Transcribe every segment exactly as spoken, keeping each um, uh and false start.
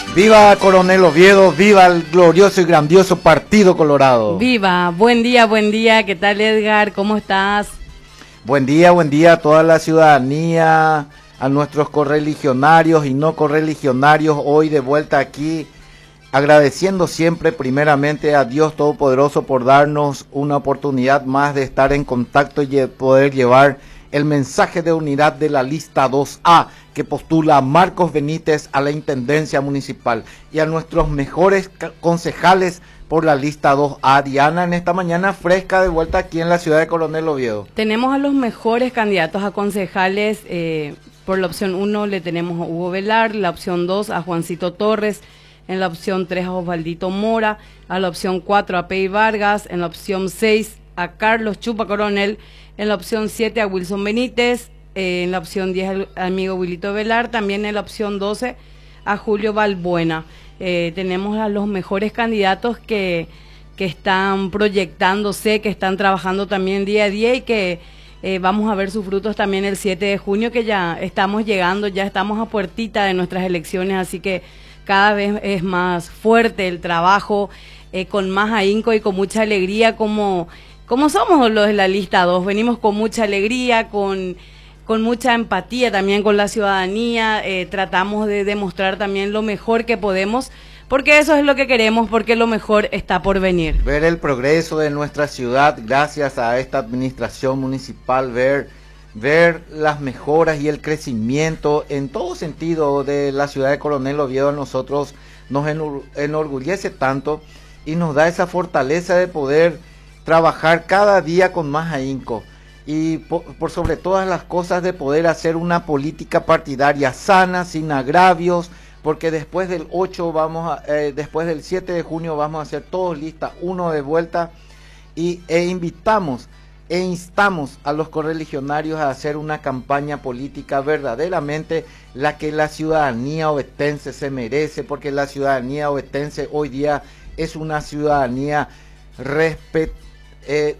Viva Coronel Oviedo, viva el glorioso y grandioso Partido Colorado. Viva, buen día, buen día, ¿qué tal Edgar? ¿Cómo estás? Buen día, buen día a toda la ciudadanía, a nuestros correligionarios y no correligionarios, hoy de vuelta aquí, agradeciendo siempre primeramente a Dios Todopoderoso por darnos una oportunidad más de estar en contacto y poder llevar el mensaje de unidad de la lista dos A que postula a Marcos Benítez a la Intendencia Municipal y a nuestros mejores concejales por la lista dos A. Diana, en esta mañana fresca de vuelta aquí en la ciudad de Coronel Oviedo. Tenemos a los mejores candidatos a concejales. Eh, por la opción uno le tenemos a Hugo Velar, la opción dos a Juancito Torres, en la opción tres a Osvaldito Mora, a la opción cuatro a Pei Vargas, en la opción seis a Carlos Chupa Coronel, en la opción siete a Wilson Benítez, eh, en la opción diez al amigo Wilito Velar, también en la opción doce a Julio Balbuena. Eh, tenemos a los mejores candidatos que, que están proyectándose, que están trabajando también día a día y que eh, vamos a ver sus frutos también el siete de junio, que ya estamos llegando, ya estamos a puertita de nuestras elecciones, así que cada vez es más fuerte el trabajo, eh, con más ahínco y con mucha alegría, como, como somos los de la lista dos, venimos con mucha alegría, con, con mucha empatía también con la ciudadanía, eh, tratamos de demostrar también lo mejor que podemos, porque eso es lo que queremos, porque lo mejor está por venir. Ver el progreso de nuestra ciudad gracias a esta administración municipal, ver... ver las mejoras y el crecimiento en todo sentido de la ciudad de Coronel Oviedo a nosotros nos enorgullece tanto y nos da esa fortaleza de poder trabajar cada día con más ahínco y por, por sobre todas las cosas de poder hacer una política partidaria sana, sin agravios, porque después del ocho vamos a, eh, después del siete de junio vamos a hacer todos lista uno de vuelta y e invitamos e instamos a los correligionarios a hacer una campaña política verdaderamente la que la ciudadanía ovetense se merece, porque la ciudadanía ovetense hoy día es una ciudadanía respet, eh,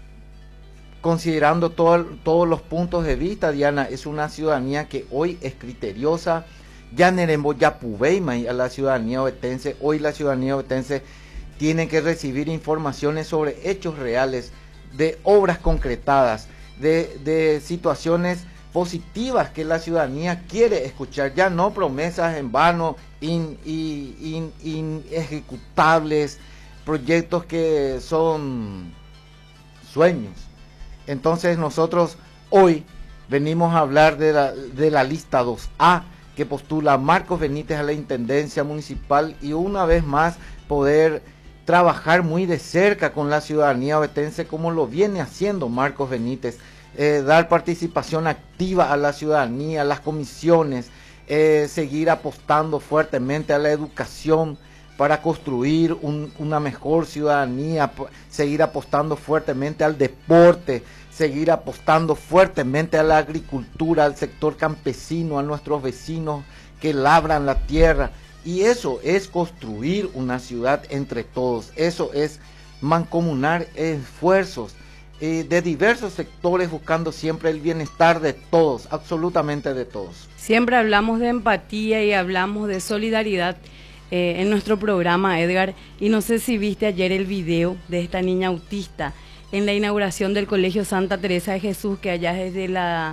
considerando todo, todos los puntos de vista, Diana, es una ciudadanía que hoy es criteriosa, ya nerembo ya pubeima a la ciudadanía ovetense, hoy la ciudadanía ovetense tiene que recibir informaciones sobre hechos reales, de obras concretadas, de, de situaciones positivas que la ciudadanía quiere escuchar, ya no promesas en vano, in, in, in, in ejecutables, proyectos que son sueños. Entonces nosotros hoy venimos a hablar de la, de la lista dos A que postula a Marcos Benítez a la Intendencia Municipal y una vez más poder trabajar muy de cerca con la ciudadanía ovetense como lo viene haciendo Marcos Benítez, eh, dar participación activa a la ciudadanía, a las comisiones, eh, seguir apostando fuertemente a la educación para construir un, una mejor ciudadanía, seguir apostando fuertemente al deporte, seguir apostando fuertemente a la agricultura, al sector campesino, a nuestros vecinos que labran la tierra. Y eso es construir una ciudad entre todos, eso es mancomunar esfuerzos eh, de diversos sectores buscando siempre el bienestar de todos, absolutamente de todos. Siempre hablamos de empatía y hablamos de solidaridad eh, en nuestro programa, Edgar, y no sé si viste ayer el video de esta niña autista en la inauguración del Colegio Santa Teresa de Jesús, que allá es de la...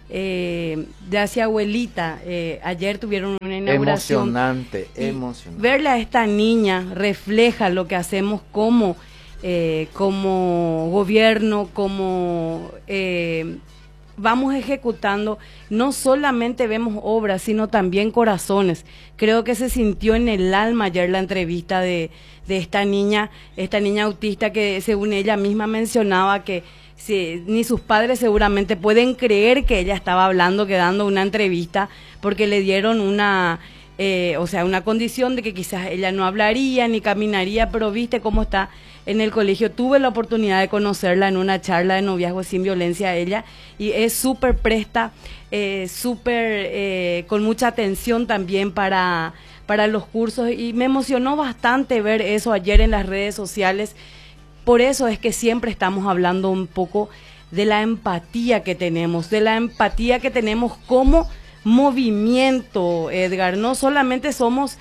Eh, de hacia abuelita, eh, ayer tuvieron una inauguración. Emocionante, emocionante. Verle a esta niña refleja lo que hacemos como, eh, como gobierno, como eh, vamos ejecutando. No solamente vemos obras, sino también corazones. Creo que se sintió en el alma ayer la entrevista de, de esta niña, esta niña autista que según ella misma mencionaba que sí, ni sus padres seguramente pueden creer que ella estaba hablando, que dando una entrevista, porque le dieron una, eh, o sea, una condición de que quizás ella no hablaría ni caminaría, pero viste cómo está en el colegio. Tuve la oportunidad de conocerla en una charla de noviazgo sin violencia a ella, y es súper presta, eh, súper, eh, con mucha atención también para, para los cursos, y me emocionó bastante ver eso ayer en las redes sociales. Por eso es que siempre estamos hablando un poco de la empatía que tenemos, de la empatía que tenemos como movimiento, Edgar. No solamente somos,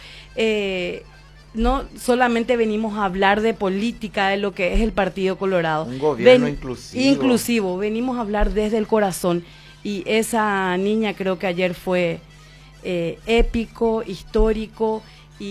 eh, no solamente venimos a hablar de política, de lo que es el Partido Colorado. Un gobierno Ven, inclusivo. Inclusivo, venimos a hablar desde el corazón. Y esa niña creo que ayer fue eh, épico, histórico,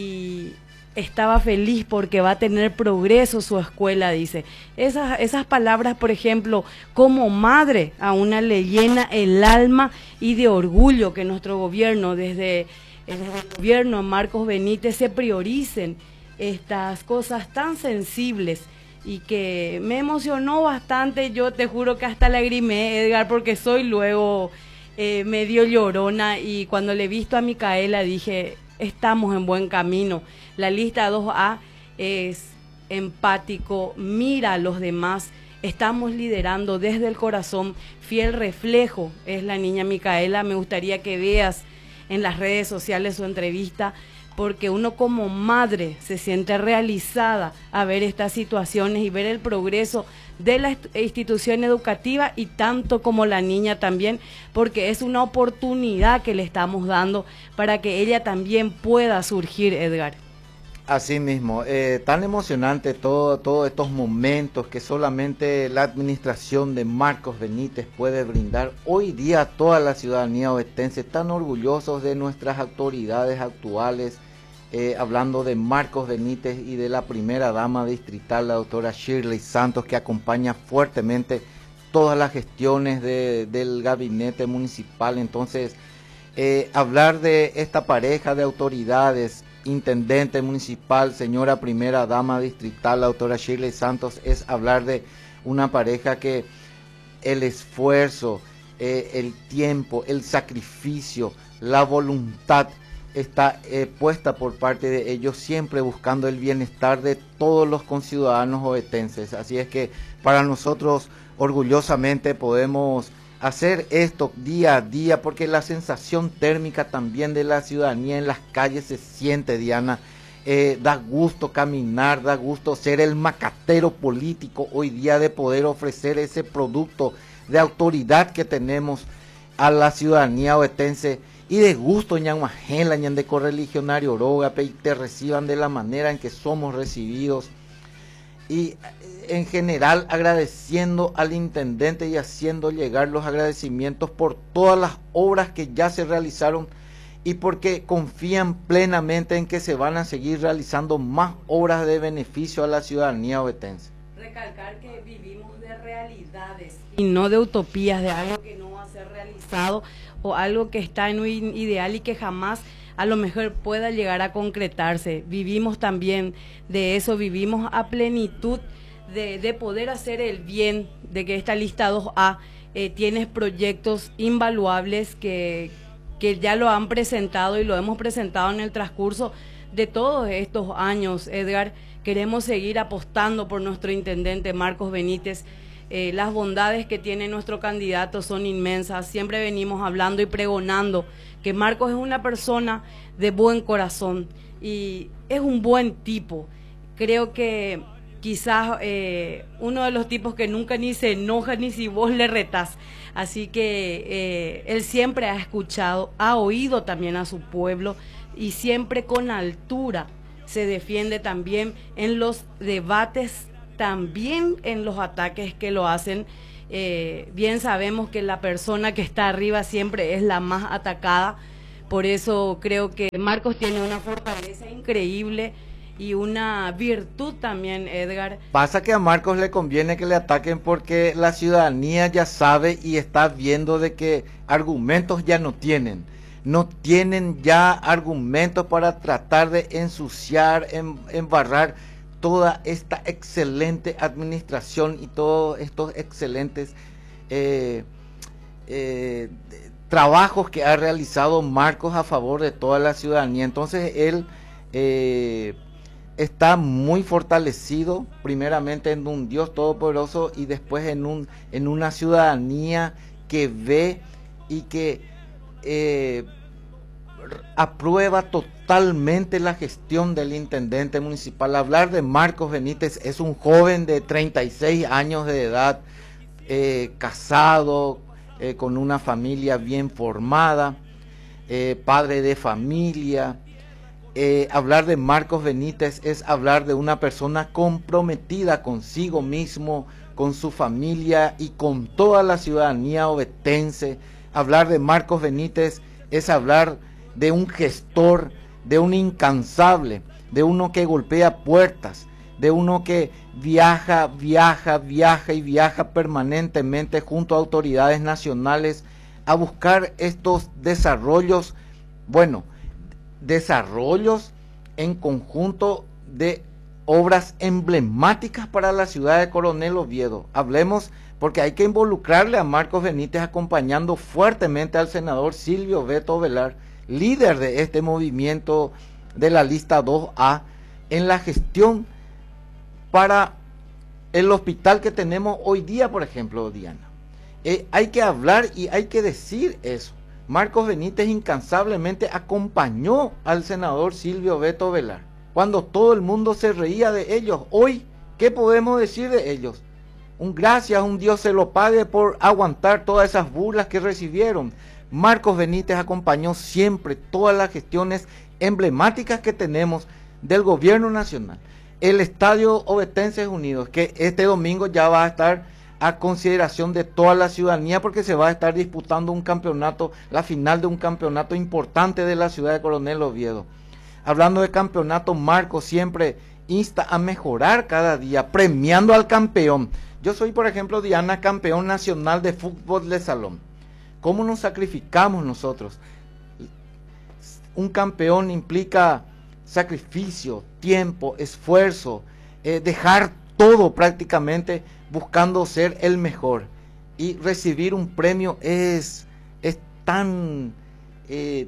y estaba feliz porque va a tener progreso su escuela, dice. Esas, esas palabras, por ejemplo, como madre, a una le llena el alma y de orgullo que nuestro gobierno, desde el gobierno Marcos Benítez, se prioricen estas cosas tan sensibles, y que me emocionó bastante. Yo te juro que hasta lagrimé, Edgar, porque soy luego eh, medio llorona, y cuando le he visto a Micaela dije, estamos en buen camino. La lista dos A es empático, mira a los demás, estamos liderando desde el corazón, fiel reflejo es la niña Micaela. Me gustaría que veas en las redes sociales su entrevista, porque uno como madre se siente realizada a ver estas situaciones y ver el progreso de la institución educativa, y tanto como la niña también, porque es una oportunidad que le estamos dando para que ella también pueda surgir, Edgar. Así mismo, eh, tan emocionante todo, todos estos momentos que solamente la administración de Marcos Benítez puede brindar. Hoy día toda la ciudadanía ovetense tan orgullosos de nuestras autoridades actuales, eh, hablando de Marcos Benítez y de la primera dama distrital, la doctora Shirley Santos, que acompaña fuertemente todas las gestiones de, del gabinete municipal. Entonces, eh, hablar de esta pareja de autoridades, intendente municipal, señora primera dama distrital, la doctora Shirley Santos, es hablar de una pareja que el esfuerzo, eh, el tiempo, el sacrificio, la voluntad está eh, puesta por parte de ellos, siempre buscando el bienestar de todos los conciudadanos ovetenses. Así es que para nosotros orgullosamente podemos hacer esto día a día, porque la sensación térmica también de la ciudadanía en las calles se siente, Diana. Eh, da gusto caminar, da gusto ser el macatero político hoy día, de poder ofrecer ese producto de autoridad que tenemos a la ciudadanía ovetense, y de gusto ñan majela, ñan de correligionario oroga, y te reciban de la manera en que somos recibidos. Y en general agradeciendo al intendente y haciendo llegar los agradecimientos por todas las obras que ya se realizaron, y porque confían plenamente en que se van a seguir realizando más obras de beneficio a la ciudadanía ovetense. Recalcar que vivimos de realidades y no de utopías, de algo que no va a ser realizado o algo que está en un ideal y que jamás a lo mejor pueda llegar a concretarse. Vivimos también de eso, vivimos a plenitud de, de poder hacer el bien, de que esta lista dos A eh, tiene proyectos invaluables que, que ya lo han presentado y lo hemos presentado en el transcurso de todos estos años, Edgar. Queremos seguir apostando por nuestro intendente Marcos Benítez. Eh, las bondades que tiene nuestro candidato son inmensas. Siempre venimos hablando y pregonando que Marcos es una persona de buen corazón y es un buen tipo. Creo que quizás eh, uno de los tipos que nunca ni se enoja ni si vos le retás. Así que eh, él siempre ha escuchado, ha oído también a su pueblo, y siempre con altura se defiende también en los debates, también en los ataques que lo hacen. Eh, bien sabemos que la persona que está arriba siempre es la más atacada. Por eso creo que Marcos tiene una fortaleza increíble y una virtud también, Edgar. Pasa que a Marcos le conviene que le ataquen porque la ciudadanía ya sabe y está viendo de que argumentos ya no tienen. No tienen ya argumentos para tratar de ensuciar, em, embarrar toda esta excelente administración y todos estos excelentes eh, eh, trabajos que ha realizado Marcos a favor de toda la ciudadanía. Entonces él eh, está muy fortalecido, primeramente en un Dios todopoderoso y después en, un, en una ciudadanía que ve y que eh, aprueba totalmente la gestión del intendente municipal. Hablar de Marcos Benítez, es un joven de treinta y seis años de edad, eh, casado, eh, con una familia bien formada, eh, padre de familia. Eh, hablar de Marcos Benítez es hablar de una persona comprometida consigo mismo, con su familia y con toda la ciudadanía ovetense. Hablar de Marcos Benítez es hablar de un gestor, de un incansable, de uno que golpea puertas, de uno que viaja, viaja, viaja y viaja permanentemente junto a autoridades nacionales a buscar estos desarrollos, bueno, desarrollos en conjunto de obras emblemáticas para la ciudad de Coronel Oviedo. Hablemos, porque hay que involucrarle a Marcos Benítez acompañando fuertemente al senador Silvio Beto Velar, líder de este movimiento de la lista dos A, en la gestión para el hospital que tenemos hoy día, por ejemplo, Diana. Eh, hay que hablar y hay que decir eso. Marcos Benítez incansablemente acompañó al senador Silvio Beto Velar cuando todo el mundo se reía de ellos. Hoy, ¿qué podemos decir de ellos? Un gracias, un Dios se lo pague por aguantar todas esas burlas que recibieron. Marcos Benítez acompañó siempre todas las gestiones emblemáticas que tenemos del gobierno nacional. El Estadio Ovetenses Unidos, que este domingo ya va a estar a consideración de toda la ciudadanía porque se va a estar disputando un campeonato, la final de un campeonato importante de la ciudad de Coronel Oviedo. Hablando de campeonato, Marcos siempre insta a mejorar cada día, premiando al campeón. Yo soy, por ejemplo, Diana, campeón nacional de fútbol de salón. ¿Cómo nos sacrificamos nosotros? Un campeón implica sacrificio, tiempo, esfuerzo, eh, dejar todo prácticamente buscando ser el mejor, y recibir un premio es, es tan eh,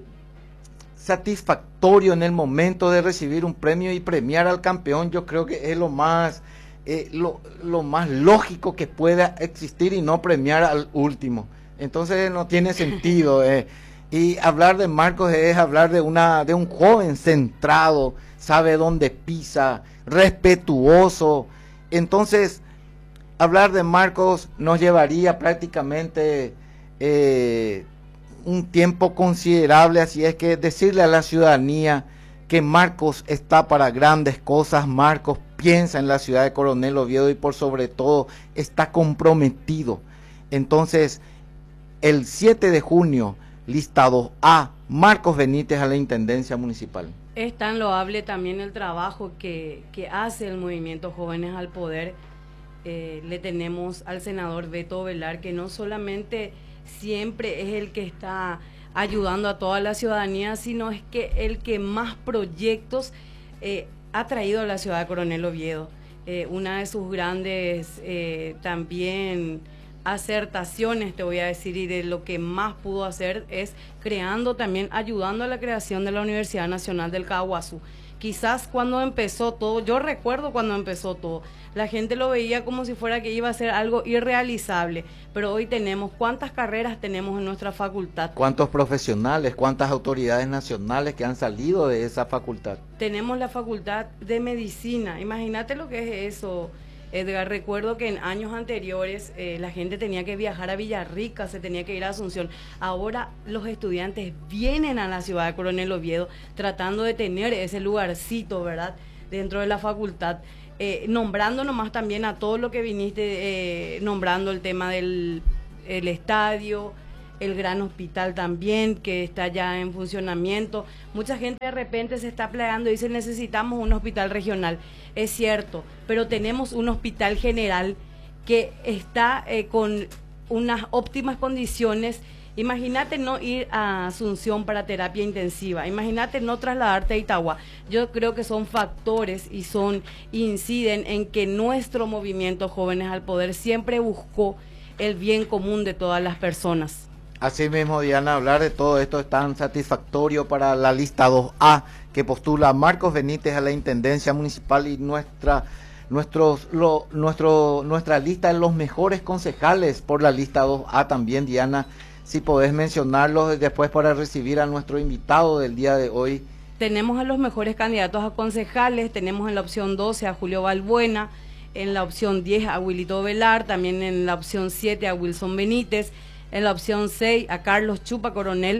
satisfactorio en el momento de recibir un premio y premiar al campeón. Yo creo que es lo más eh, lo, lo más lógico que pueda existir, y no premiar al último. Entonces no tiene sentido. Eh. Y hablar de Marcos es hablar de una de un joven centrado, sabe dónde pisa, respetuoso. Entonces, hablar de Marcos nos llevaría prácticamente eh, un tiempo considerable, así es que decirle a la ciudadanía que Marcos está para grandes cosas. Marcos piensa en la ciudad de Coronel Oviedo y por sobre todo está comprometido. Entonces, el siete de junio, lista dos A, Marcos Benítez a la Intendencia Municipal. Es tan loable también el trabajo que, que hace el movimiento Jóvenes al Poder. Eh, le tenemos al senador Beto Velar, que no solamente siempre es el que está ayudando a toda la ciudadanía, sino es que el que más proyectos eh, ha traído a la ciudad de Coronel Oviedo. Eh, una de sus grandes eh, también acertaciones, te voy a decir, y de lo que más pudo hacer es creando también, ayudando a la creación de la Universidad Nacional del Caguazú. Quizás cuando empezó todo, yo recuerdo cuando empezó todo, la gente lo veía como si fuera que iba a ser algo irrealizable, pero hoy tenemos, ¿cuántas carreras tenemos en nuestra facultad? ¿Cuántos profesionales, cuántas autoridades nacionales que han salido de esa facultad? Tenemos la facultad de medicina, imagínate lo que es eso, Edgar. Recuerdo que en años anteriores eh, la gente tenía que viajar a Villarrica, se tenía que ir a Asunción. Ahora los estudiantes vienen a la ciudad de Coronel Oviedo tratando de tener ese lugarcito, ¿verdad?, dentro de la facultad. Eh, nombrando nomás también a todo lo que viniste, eh, nombrando el tema del el estadio, el gran hospital también, que está ya en funcionamiento. Mucha gente de repente se está plegando y dice, necesitamos un hospital regional. Es cierto, pero tenemos un hospital general que está eh, con unas óptimas condiciones. Imagínate no ir a Asunción para terapia intensiva, imagínate no trasladarte a Itagua. Yo creo que son factores y son inciden en que nuestro movimiento Jóvenes al Poder siempre buscó el bien común de todas las personas. Así mismo, Diana, hablar de todo esto es tan satisfactorio para la lista dos A, que postula a Marcos Benítez a la Intendencia Municipal, y nuestra nuestros lo, nuestro nuestra lista de los mejores concejales por la lista dos A también, Diana. Si podés mencionarlos después para recibir a nuestro invitado del día de hoy. Tenemos a los mejores candidatos a concejales, tenemos en la opción doce a Julio Balbuena, en la opción diez a Wilito Velar, también en la opción siete a Wilson Benítez, en la opción seis a Carlos Chupa Coronel,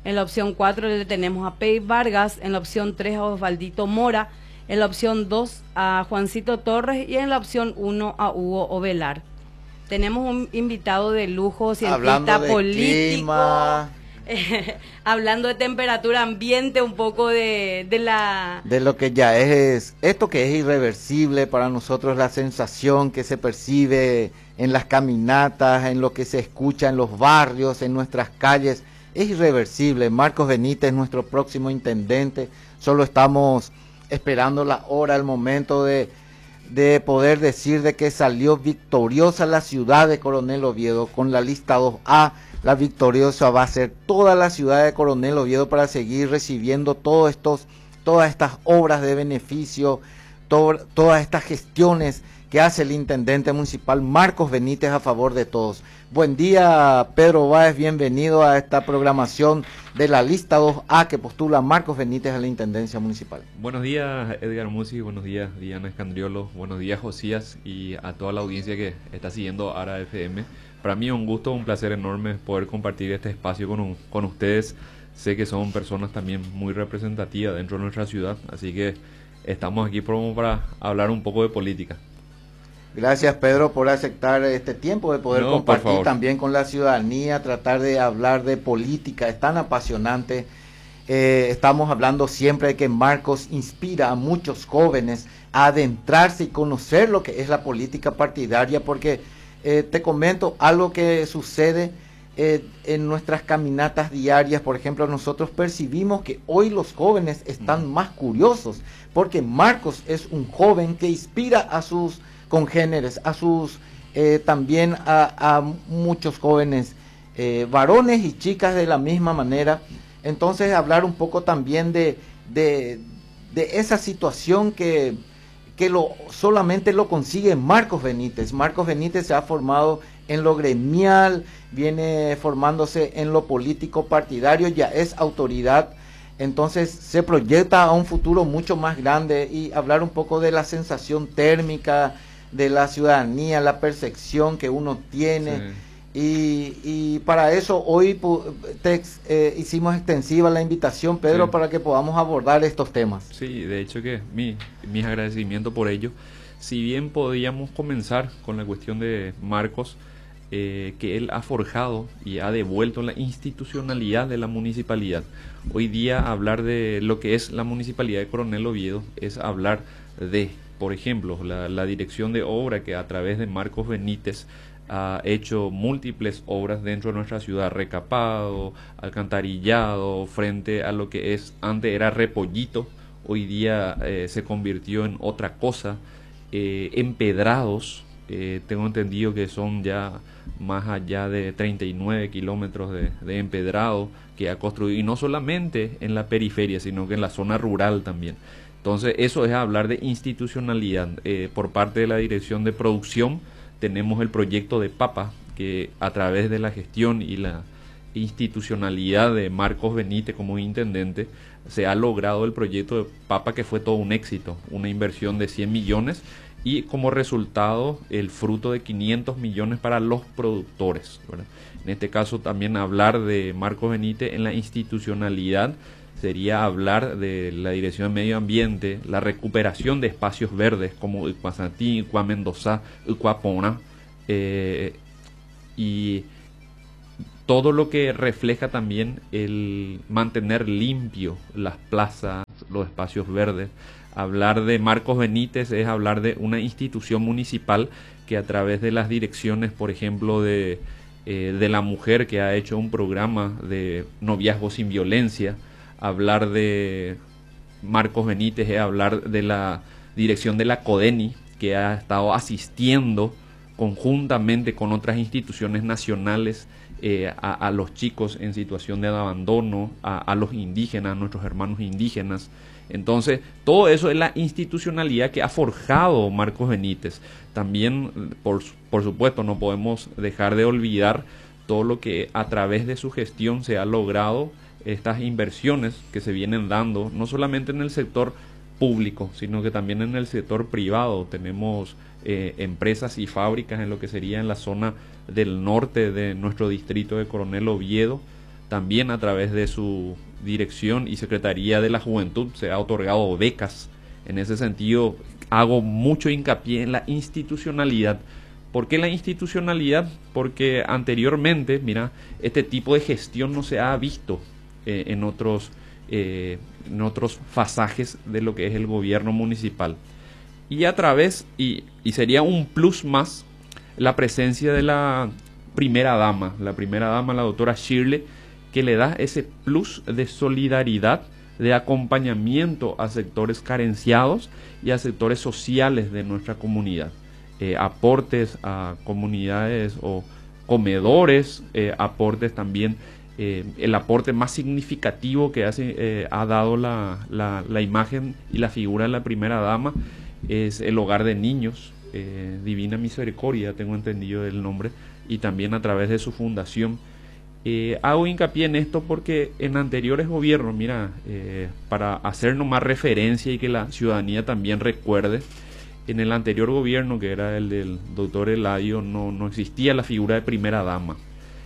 En la opción cuatro le tenemos a Pei Vargas, en la opción tres a Osvaldito Mora, en la opción dos a Juancito Torres y en la opción uno a Hugo Ovelar. Tenemos un invitado de lujo, cientista de político, clima, eh, hablando de temperatura ambiente, un poco de, de la... de lo que ya es, esto que es irreversible para nosotros, la sensación que se percibe en las caminatas, en lo que se escucha en los barrios, en nuestras calles, es irreversible. Marcos Benítez, nuestro próximo intendente, solo estamos esperando la hora, el momento de... de poder decir de que salió victoriosa la ciudad de Coronel Oviedo con la lista dos A. La victoriosa va a ser toda la ciudad de Coronel Oviedo para seguir recibiendo todos estos, todas estas obras de beneficio, to, todas estas gestiones que hace el intendente municipal Marcos Benítez a favor de todos. Buen día, Pedro Báez, bienvenido a esta programación de la lista dos A que postula Marcos Benítez a la intendencia municipal. Buenos días, Edgar Musi, buenos días, Diana Escandriolo, buenos días, Josías, y a toda la audiencia que está siguiendo Ara F M. Para mí es un gusto, un placer enorme poder compartir este espacio con, un, con ustedes. Sé que son personas también muy representativas dentro de nuestra ciudad, así que estamos aquí para hablar un poco de política. Gracias, Pedro, por aceptar este tiempo de poder no, compartir también con la ciudadanía, tratar de hablar de política. Es tan apasionante. Eh, estamos hablando siempre de que Marcos inspira a muchos jóvenes a adentrarse y conocer lo que es la política partidaria, porque eh, te comento algo que sucede eh, en nuestras caminatas diarias. Por ejemplo, nosotros percibimos que hoy los jóvenes están más curiosos, porque Marcos es un joven que inspira a sus congéneres, a sus eh, también a, a muchos jóvenes eh, varones y chicas de la misma manera. Entonces hablar un poco también de, de, de esa situación que, que lo, solamente lo consigue Marcos Benítez. Marcos Benítez se ha formado en lo gremial, viene formándose en lo político partidario, ya es autoridad. Entonces se proyecta a un futuro mucho más grande, y hablar un poco de la sensación térmica de la ciudadanía, la percepción que uno tiene. Sí. Y, y para eso hoy te, eh, hicimos extensiva la invitación, Pedro, sí, para que podamos abordar estos temas. Sí, de hecho que mi, mis agradecimientos por ello. Si bien podíamos comenzar con la cuestión de Marcos, eh, que él ha forjado y ha devuelto la institucionalidad de la municipalidad. Hoy día hablar de lo que es la municipalidad de Coronel Oviedo es hablar de, por ejemplo, la, la dirección de obra que a través de Marcos Benítez ha hecho múltiples obras dentro de nuestra ciudad, recapado, alcantarillado, frente a lo que es, antes era Repollito, hoy día eh, se convirtió en otra cosa, eh, empedrados, eh, tengo entendido que son ya más allá de treinta y nueve kilómetros de, de empedrado que ha construido, y no solamente en la periferia, sino que en la zona rural también. Entonces eso es hablar de institucionalidad. Eh, por parte de la dirección de producción tenemos el proyecto de Papa, que a través de la gestión y la institucionalidad de Marcos Benítez como intendente, se ha logrado el proyecto de Papa, que fue todo un éxito, una inversión de cien millones y como resultado el fruto de quinientos millones para los productores, ¿verdad? En este caso también hablar de Marcos Benítez en la institucionalidad sería hablar de la Dirección de Medio Ambiente, la recuperación de espacios verdes como Icuazatí, Icua Mendoza, Icuapona, eh, y todo lo que refleja también el mantener limpio las plazas, los espacios verdes. Hablar de Marcos Benítez es hablar de una institución municipal que a través de las direcciones, por ejemplo, de, eh, de la mujer, que ha hecho un programa de noviazgo sin violencia. Hablar de Marcos Benítez es hablar de la dirección de la CODENI, que ha estado asistiendo conjuntamente con otras instituciones nacionales eh, a, a los chicos en situación de abandono, a, a los indígenas, a nuestros hermanos indígenas. Entonces, todo eso es la institucionalidad que ha forjado Marcos Benítez. También, por, por supuesto, no podemos dejar de olvidar todo lo que a través de su gestión se ha logrado, estas inversiones que se vienen dando, no solamente en el sector público, sino que también en el sector privado. Tenemos eh, empresas y fábricas en lo que sería en la zona del norte de nuestro distrito de Coronel Oviedo, también a través de su dirección y Secretaría de la Juventud se ha otorgado becas. En ese sentido, hago mucho hincapié en la institucionalidad. ¿Por qué la institucionalidad? Porque anteriormente, mira, este tipo de gestión no se ha visto eh, en otros eh, en otros pasajes de lo que es el gobierno municipal. Y a través, y, y sería un plus más, la presencia de la primera dama, la primera dama, la doctora Shirley, que le da ese plus de solidaridad, de acompañamiento a sectores carenciados y a sectores sociales de nuestra comunidad. Eh, aportes a comunidades o comedores, eh, aportes también, eh, el aporte más significativo que hace, eh, ha dado la, la, la imagen y la figura de la primera dama es el hogar de niños, eh, Divina Misericordia, tengo entendido el nombre, y también a través de su fundación. Eh, hago hincapié en esto porque en anteriores gobiernos, mira, eh, para hacer nomás referencia y que la ciudadanía también recuerde, en el anterior gobierno, que era el del doctor Eladio, no, no existía la figura de primera dama.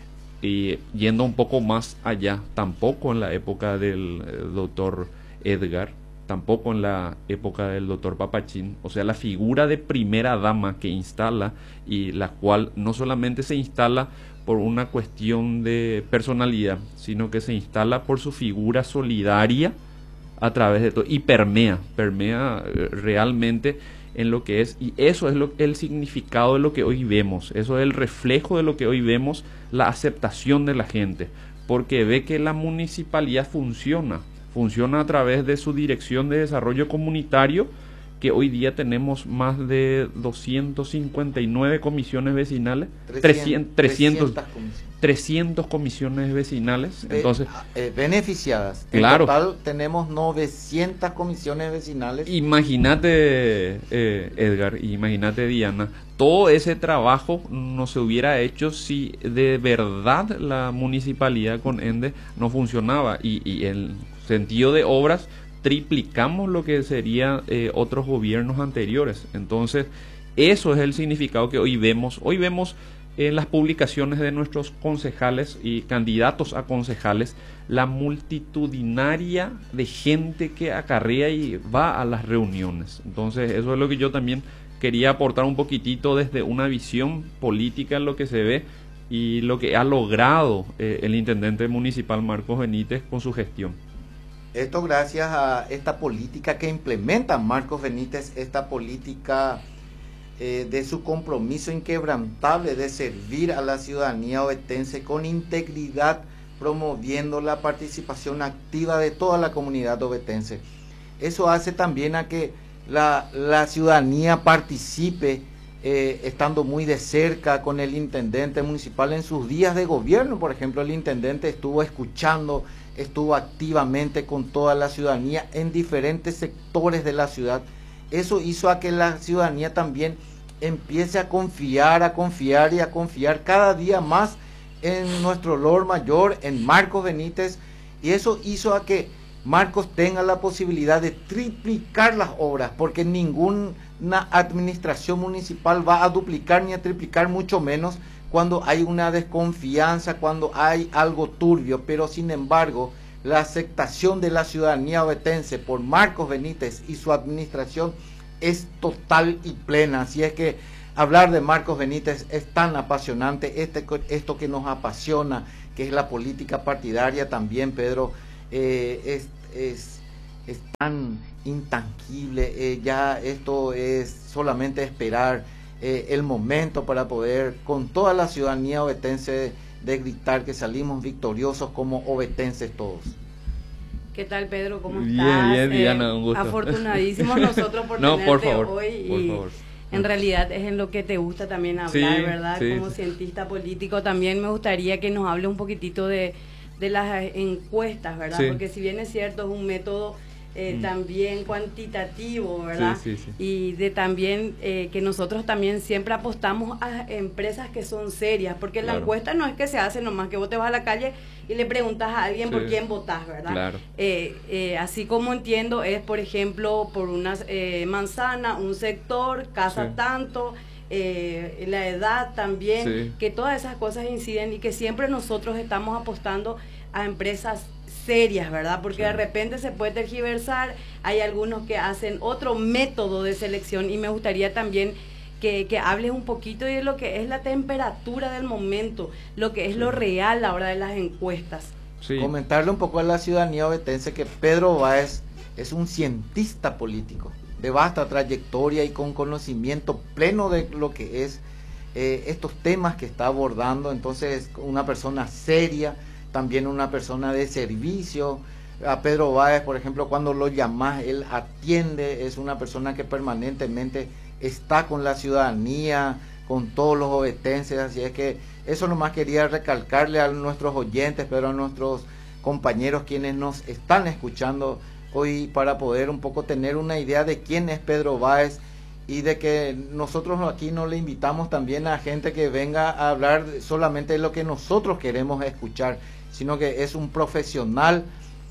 Y yendo un poco más allá, tampoco en la época del eh, doctor Edgar, tampoco en la época del doctor Papachín. O sea, la figura de primera dama que instala, y la cual no solamente se instala por una cuestión de personalidad, sino que se instala por su figura solidaria a través de todo, y permea, permea eh, realmente en lo que es, y eso es lo, el significado de lo que hoy vemos, eso es el reflejo de lo que hoy vemos, la aceptación de la gente, porque ve que la municipalidad funciona, funciona a través de su dirección de desarrollo comunitario, que hoy día tenemos más de doscientas cincuenta y nueve comisiones vecinales, trescientas, trescientas, trescientas comisiones vecinales, entonces eh, beneficiadas. Claro. En total tenemos novecientas comisiones vecinales. Imagínate, eh, Edgar, imagínate, Diana, todo ese trabajo no se hubiera hecho si de verdad la municipalidad con ENDE no funcionaba, y, y el sentido de obras triplicamos lo que serían eh, otros gobiernos anteriores. Entonces, eso es el significado que hoy vemos. Hoy vemos en las publicaciones de nuestros concejales y candidatos a concejales la multitudinaria de gente que acarrea y va a las reuniones. Entonces, eso es lo que yo también quería aportar un poquitito desde una visión política en lo que se ve y lo que ha logrado eh, el intendente municipal Marcos Benítez con su gestión. Esto gracias a esta política que implementa Marcos Benítez, esta política eh, de su compromiso inquebrantable de servir a la ciudadanía ovetense con integridad, promoviendo la participación activa de toda la comunidad ovetense. Eso hace también a que la, la ciudadanía participe, eh, estando muy de cerca con el intendente municipal en sus días de gobierno. Por ejemplo, el intendente estuvo escuchando, estuvo activamente con toda la ciudadanía en diferentes sectores de la ciudad. Eso hizo a que la ciudadanía también empiece a confiar, a confiar y a confiar cada día más en nuestro Lord Mayor, en Marcos Benítez, y eso hizo a que Marcos tenga la posibilidad de triplicar las obras, porque ninguna administración municipal va a duplicar ni a triplicar, mucho menos cuando hay una desconfianza, cuando hay algo turbio. Pero sin embargo, la aceptación de la ciudadanía ovetense por Marcos Benítez y su administración es total y plena. Así es que hablar de Marcos Benítez es tan apasionante, este, esto que nos apasiona, que es la política partidaria también, Pedro, eh, es, es, es tan intangible. Eh, ya esto es solamente esperar Eh, el momento para poder con toda la ciudadanía ovetense de, de gritar que salimos victoriosos como ovetenses todos. ¿Qué tal, Pedro? ¿Cómo bien, estás? Bien, Diana, eh, un gusto. Afortunadísimos nosotros por no, tenerte por favor, hoy, y por favor. En realidad es en lo que te gusta también hablar, sí, ¿verdad? Sí, como sí. cientista político también me gustaría que nos hable un poquitito de, de las encuestas, ¿verdad? Sí. Porque si bien es cierto, es un método Eh, mm. también cuantitativo, ¿verdad? Sí, sí, sí. Y de también eh, que nosotros también siempre apostamos a empresas que son serias, porque Claro. la encuesta no es que se hace nomás que vos te vas a la calle y le preguntas a alguien sí. por quién votás, ¿verdad? Claro. Eh, eh, así como entiendo es, por ejemplo, por una eh, manzana, un sector, casa sí. tanto, eh, la edad también, sí. que todas esas cosas inciden y que siempre nosotros estamos apostando a empresas serias, ¿verdad? Porque Sí. de repente se puede tergiversar, hay algunos que hacen otro método de selección y me gustaría también que, que hables un poquito de lo que es la temperatura del momento, lo que es Sí. lo real ahora de las encuestas. Sí. Comentarle un poco a la ciudadanía ovetense que Pedro Báez es un cientista político de vasta trayectoria y con conocimiento pleno de lo que es eh, estos temas que está abordando. Entonces, una persona seria, también una persona de servicio. A Pedro Báez, por ejemplo, cuando lo llamas, él atiende, es una persona que permanentemente está con la ciudadanía, con todos los ovetenses, así es que eso nomás quería recalcarle a nuestros oyentes, pero a nuestros compañeros quienes nos están escuchando hoy, para poder un poco tener una idea de quién es Pedro Báez, y de que nosotros aquí no le invitamos también a gente que venga a hablar solamente de lo que nosotros queremos escuchar, sino que es un profesional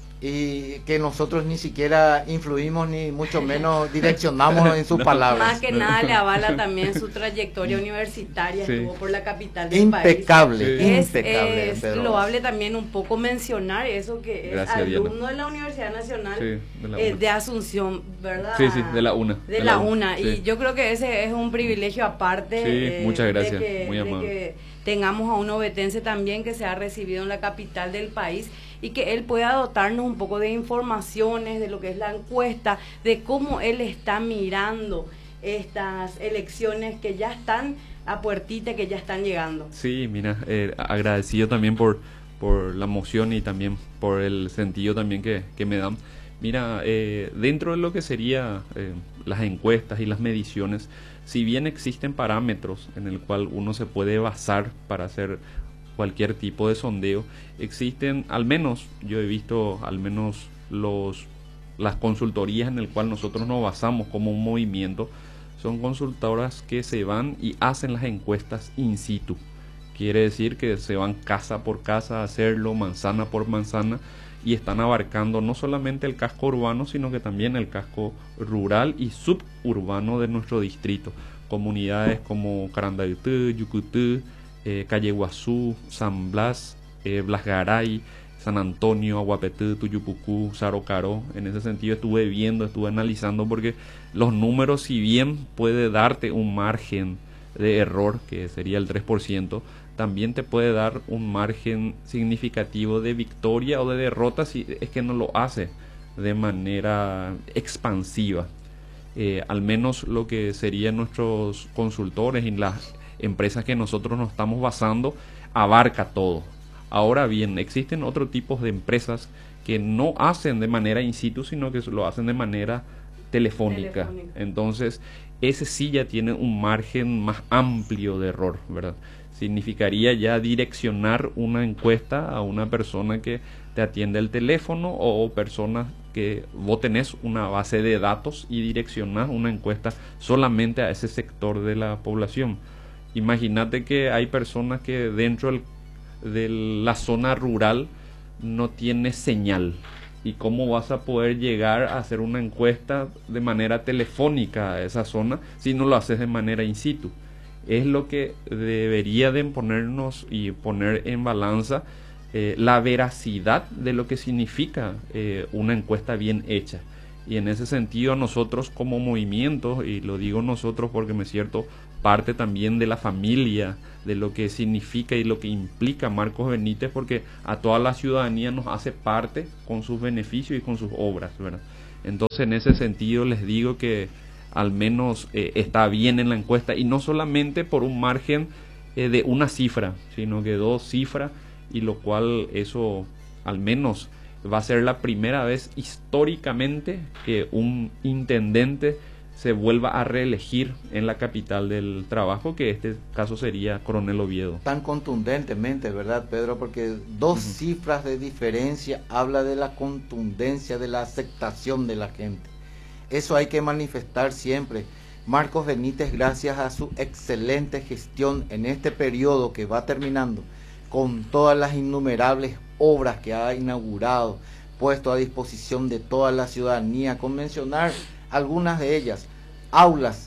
y que nosotros ni siquiera influimos ni mucho menos direccionamos en sus No. palabras. Más que nada le avala también su trayectoria universitaria, Sí. estuvo por la capital del Impecable, país. Sí. Es, impecable. es Pedro loable Báez. también un poco mencionar eso, que es Gracias, Diana. alumno de la Universidad Nacional Sí, de la eh, UNA. de Asunción, ¿verdad? Sí, sí, de la UNA. De, la UNA, sí. y yo creo que ese es un privilegio aparte. Sí, eh, muchas gracias, de que, muy de amable. que tengamos a un ovetense también que se ha recibido en la capital del país y que él pueda dotarnos un poco de informaciones de lo que es la encuesta, de cómo él está mirando estas elecciones que ya están a puertita, que ya están llegando. Sí, mira, eh, agradecido también por, por la moción y también por el sentido también que, que me dan. Mira, eh, dentro de lo que sería eh, las encuestas y las mediciones, si bien existen parámetros en el cual uno se puede basar para hacer cualquier tipo de sondeo, existen, al menos yo he visto al menos los las consultorías en el cual nosotros nos basamos como un movimiento, son consultoras que se van y hacen las encuestas in situ. Quiere decir que se van casa por casa a hacerlo, manzana por manzana, y están abarcando no solamente el casco urbano, sino que también el casco rural y suburbano de nuestro distrito. Comunidades como Carandaitú, Yucutú, eh, Calle Guazú, San Blas, eh, Blasgaray, San Antonio, Aguapetú, Tuyupucú, Sarocaro. En ese sentido estuve viendo, estuve analizando, porque los números, si bien puede darte un margen de error, que sería el tres por ciento, también te puede dar un margen significativo de victoria o de derrota si es que no lo hace de manera expansiva. Eh, al menos lo que serían nuestros consultores y las empresas que nosotros nos estamos basando, abarca todo. Ahora bien, existen otros tipos de empresas que no hacen de manera in situ, sino que lo hacen de manera telefónica. Telefónica. Entonces, ese sí ya tiene un margen más amplio de error, ¿verdad? Significaría ya direccionar una encuesta a una persona que te atiende el teléfono, o personas que vos tenés una base de datos y direccionás una encuesta solamente a ese sector de la población. Imagínate que hay personas que dentro del, de la zona rural no tiene señal. ¿Y cómo vas a poder llegar a hacer una encuesta de manera telefónica a esa zona si no lo haces de manera in situ? Es lo que debería de ponernos y poner en balanza eh, la veracidad de lo que significa eh, una encuesta bien hecha. Y en ese sentido, nosotros como movimiento, y lo digo nosotros porque me siento parte también de la familia, de lo que significa y lo que implica Marcos Benítez, porque a toda la ciudadanía nos hace parte con sus beneficios y con sus obras, ¿verdad? Entonces, en ese sentido les digo que al menos eh, está bien en la encuesta, y no solamente por un margen eh, de una cifra, sino que dos cifras, y lo cual eso al menos va a ser la primera vez históricamente que un intendente se vuelva a reelegir en la capital del trabajo, que este caso sería Coronel Oviedo. Tan contundentemente, ¿verdad, Pedro? Porque dos uh-huh. cifras de diferencia habla de la contundencia, de la aceptación de la gente. Eso hay que manifestar siempre. Marcos Benítez, gracias a su excelente gestión en este periodo que va terminando, con todas las innumerables obras que ha inaugurado, puesto a disposición de toda la ciudadanía, con mencionar algunas de ellas: aulas,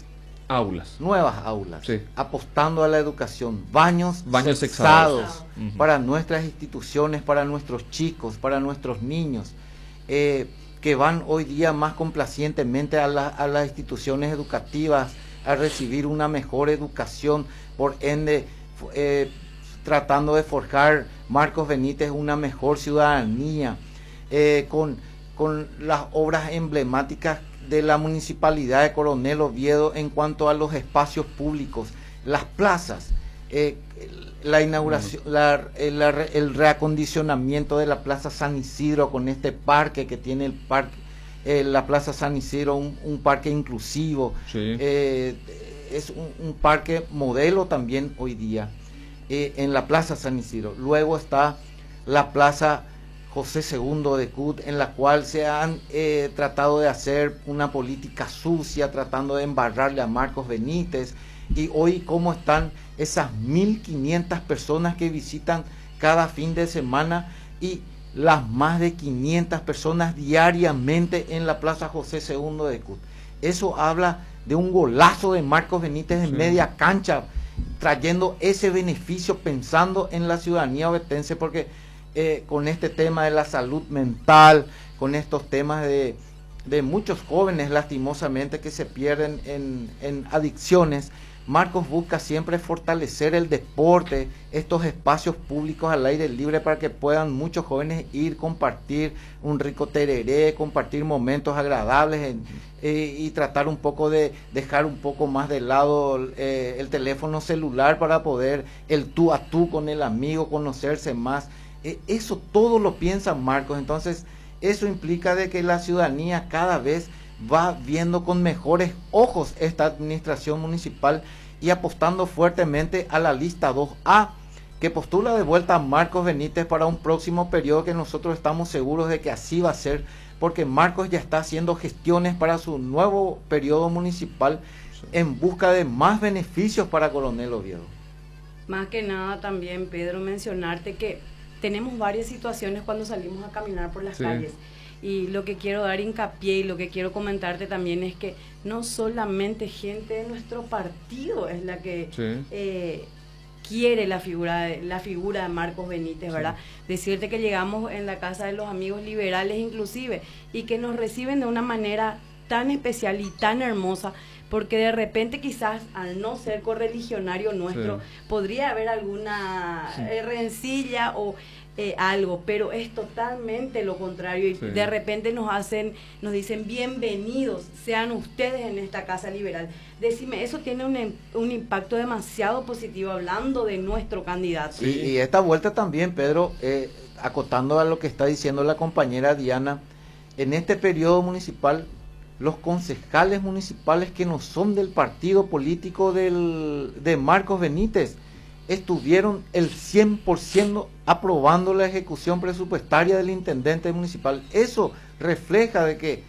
aulas. Nuevas aulas. Sí. Apostando a la educación. Baños, Baños sexados, sexados. Uh-huh. Para nuestras instituciones, para nuestros chicos, para nuestros niños. Eh, que van hoy día más complacientemente a, la, a las instituciones educativas a recibir una mejor educación, por ende eh, tratando de forjar Marcos Benítez una mejor ciudadanía, eh, con, con las obras emblemáticas de la Municipalidad de Coronel Oviedo en cuanto a los espacios públicos, las plazas, eh, la inauguración, la, el, el reacondicionamiento de la Plaza San Isidro con este parque que tiene el parque, eh, la Plaza San Isidro, un, un parque inclusivo, sí. eh, es un, un parque modelo también hoy día, eh, en la Plaza San Isidro. Luego está la Plaza José segundo de Cut, en la cual se han eh, tratado de hacer una política sucia, tratando de embarrarle a Marcos Benítez. Y hoy cómo están esas mil quinientas personas que visitan cada fin de semana y las más de quinientas personas diariamente en la Plaza José segundo de Cut. Eso habla de un golazo de Marcos Benítez en sí. media cancha, trayendo ese beneficio pensando en la ciudadanía ovetense, porque eh, con este tema de la salud mental, con estos temas de, de muchos jóvenes lastimosamente que se pierden en, en adicciones, Marcos busca siempre fortalecer el deporte, estos espacios públicos al aire libre para que puedan muchos jóvenes ir, compartir un rico tereré, compartir momentos agradables en, eh, y tratar un poco de dejar un poco más de lado eh, el teléfono celular para poder el tú a tú con el amigo, conocerse más. Eh, eso todo lo piensa Marcos, entonces eso implica de que la ciudadanía cada vez va viendo con mejores ojos esta administración municipal y apostando fuertemente a la lista dos A, que postula de vuelta a Marcos Benítez para un próximo periodo, que nosotros estamos seguros de que así va a ser, porque Marcos ya está haciendo gestiones para su nuevo periodo municipal en busca de más beneficios para Coronel Oviedo. Más que nada también, Pedro, mencionarte que tenemos varias situaciones cuando salimos a caminar por las sí. calles. Y lo que quiero dar hincapié y lo que quiero comentarte también es que no solamente gente de nuestro partido es la que sí. eh, quiere la figura de, la figura de Marcos Benítez, ¿verdad? Sí. Decirte que llegamos en la casa de los amigos liberales inclusive y que nos reciben de una manera tan especial y tan hermosa, porque de repente quizás al no ser correligionario nuestro sí. podría haber alguna sí. eh, rencilla o Eh, algo, pero es totalmente lo contrario y sí. de repente nos hacen, nos dicen bienvenidos, sean ustedes en esta casa liberal. Decime, eso tiene un, un impacto demasiado positivo hablando de nuestro candidato. Sí, y esta vuelta también, Pedro, eh, acotando a lo que está diciendo la compañera Diana, en este periodo municipal, los concejales municipales que no son del partido político del, de Marcos Benítez, estuvieron el cien por ciento aprobando la ejecución presupuestaria del intendente municipal. Eso refleja de que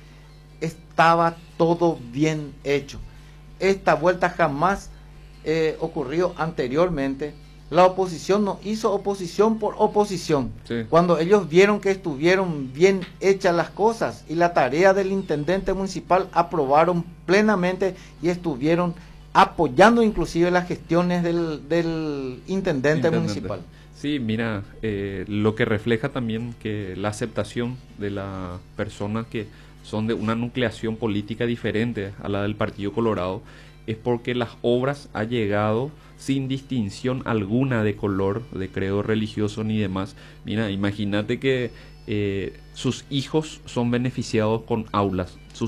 estaba todo bien hecho. Esta vuelta jamás eh, ocurrió anteriormente. La oposición no hizo oposición por oposición. Sí. Cuando ellos vieron que estuvieron bien hechas las cosas y la tarea del intendente municipal, aprobaron plenamente y estuvieron apoyando inclusive las gestiones del, del intendente, intendente municipal. Sí, mira, eh, lo que refleja también que la aceptación de las personas que son de una nucleación política diferente a la del Partido Colorado es porque las obras han llegado sin distinción alguna de color, de credo religioso ni demás. Mira, imagínate que eh, sus hijos son beneficiados con aulas, sus